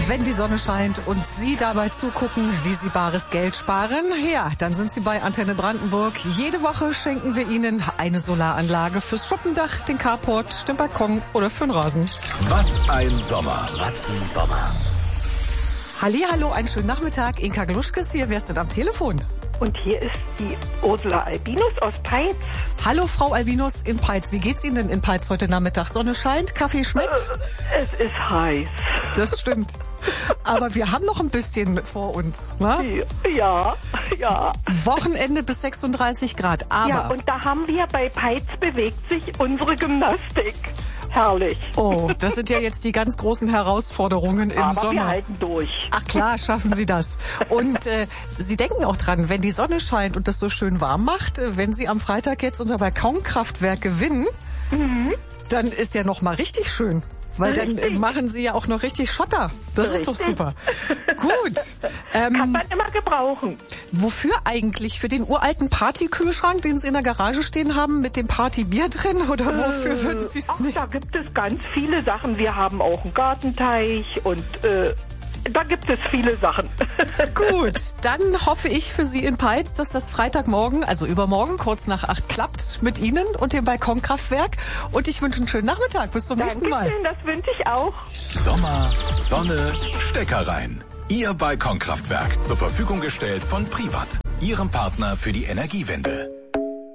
Wenn die Sonne scheint und Sie dabei zugucken, wie Sie bares Geld sparen, ja, dann sind Sie bei Antenne Brandenburg. Jede Woche schenken wir Ihnen eine Solaranlage fürs Schuppendach, den Carport, den Balkon oder für den Rasen. Was ein Sommer. Hallihallo, einen schönen Nachmittag. Inka Gluschkes hier, wer ist denn am Telefon? Und hier ist die Ursula Albinus aus Peitz. Hallo Frau Albinus in Peitz. Wie geht's Ihnen denn in Peitz heute Nachmittag? Sonne scheint, Kaffee schmeckt? Es ist heiß. Das stimmt. Aber wir haben noch ein bisschen vor uns, ne? Ja. Wochenende bis 36 Grad, aber... Ja, und da haben wir bei Peitz bewegt sich unsere Gymnastik. Herrlich. Oh, das sind ja jetzt die ganz großen Herausforderungen im Aber Sommer. wir halten durch. Ach klar, schaffen Sie das. Und Sie denken auch dran, wenn die Sonne scheint und das so schön warm macht, wenn Sie am Freitag jetzt unser Balkonkraftwerk gewinnen, dann ist ja noch mal richtig schön. Weil dann machen Sie ja auch noch richtig Schotter. Das ist doch super. Gut. Kann man immer gebrauchen. Wofür eigentlich? Für den uralten Partykühlschrank, den Sie in der Garage stehen haben, mit dem Partybier drin? Oder wofür würden Sie es nicht? Da gibt es ganz viele Sachen. Wir haben auch einen Gartenteich und da gibt es viele Sachen. Gut, dann hoffe ich für Sie in Peitz, dass das Freitagmorgen, also übermorgen, kurz nach 8 klappt mit Ihnen und dem Balkonkraftwerk. Und ich wünsche einen schönen Nachmittag. Bis zum nächsten Mal. Dankeschön, das wünsche ich auch. Sommer, Sonne, Stecker rein. Ihr Balkonkraftwerk zur Verfügung gestellt von Privat, Ihrem Partner für die Energiewende.